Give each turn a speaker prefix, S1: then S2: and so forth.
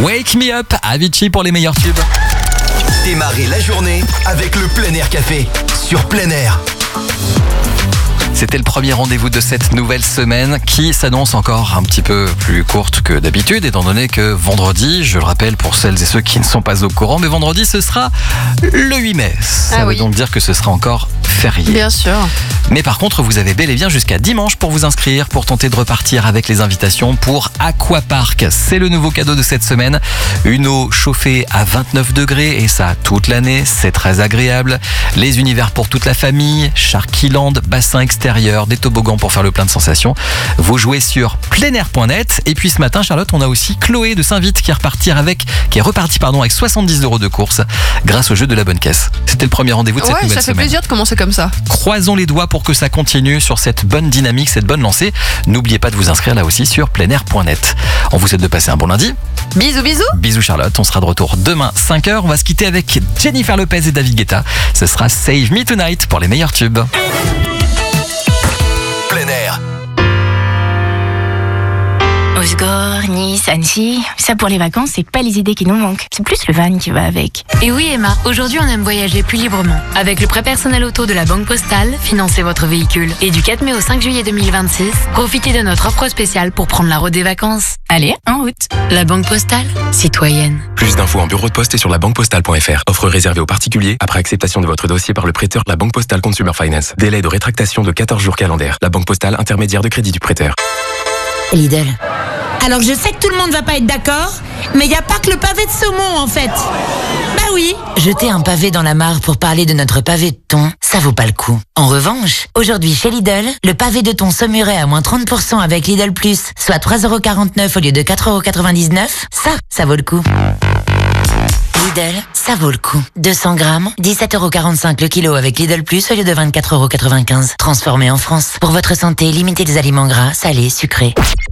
S1: Wake Me Up, Avicii pour les meilleurs tubes.
S2: Démarrez la journée avec le Plein Air Café sur Plein Air.
S1: C'était le premier rendez-vous de cette nouvelle semaine qui s'annonce encore un petit peu plus courte que d'habitude, étant donné que vendredi, je le rappelle pour celles et ceux qui ne sont pas au courant, mais vendredi ce sera le 8 mai. Ça veut donc dire que ce sera encore férié.
S3: Bien sûr.
S1: Mais par contre, vous avez bel et bien jusqu'à dimanche pour vous inscrire, pour tenter de repartir avec les invitations pour Aquapark. C'est le nouveau cadeau de cette semaine. Une eau chauffée à 29 degrés et ça toute l'année, c'est très agréable. Les univers pour toute la famille, Sharkyland, bassin extérieur, des toboggans pour faire le plein de sensations. Vous jouez sur pleinair.net. Et puis ce matin, Charlotte, on a aussi Chloé de Saint-Vite qui est repartie avec 70 € de course grâce au jeu de la bonne caisse. C'était le premier rendez-vous de cette nouvelle semaine.
S3: Ça fait plaisir de commencer comme ça.
S1: Croisons les doigts pour que ça continue sur cette bonne dynamique, cette bonne lancée. N'oubliez pas de vous inscrire là aussi sur pleinair.net. On vous souhaite de passer un bon lundi.
S3: Bisous, bisous.
S1: Bisous Charlotte, on sera de retour demain 5h. On va se quitter avec Jennifer Lopez et David Guetta. Ce sera Save Me Tonight pour les meilleurs tubes.
S2: Plein Air.
S4: Osgore, Nice, Annecy, ça pour les vacances, c'est pas les idées qui nous manquent. C'est plus le van qui va avec.
S5: Et oui Emma, aujourd'hui on aime voyager plus librement. Avec le prêt personnel auto de la Banque Postale, financez votre véhicule. Et du 4 mai au 5 juillet 2026, profitez de notre offre spéciale pour prendre la route des vacances.
S4: Allez, en route.
S5: La Banque Postale, citoyenne.
S6: Plus d'infos en bureau de poste et sur labanquepostale.fr. Offre réservée aux particuliers après acceptation de votre dossier par le prêteur. La Banque Postale Consumer Finance. Délai de rétractation de 14 jours calendaires. La Banque Postale, intermédiaire de crédit du prêteur.
S7: Lidl. Alors je sais que tout le monde va pas être d'accord, mais il y a pas que le pavé de saumon en fait. Bah oui. Jeter un pavé dans la mare pour parler de notre pavé de thon, ça vaut pas le coup. En revanche, aujourd'hui chez Lidl, le pavé de thon saumuret à moins 30% avec Lidl Plus, soit 3,49 € au lieu de 4,99 €, ça vaut le coup. Lidl, ça vaut le coup. 200 grammes, 17,45 € le kilo avec Lidl Plus au lieu de 24,95 €. Transformé en France. Pour votre santé, limitez les aliments gras, salés, sucrés.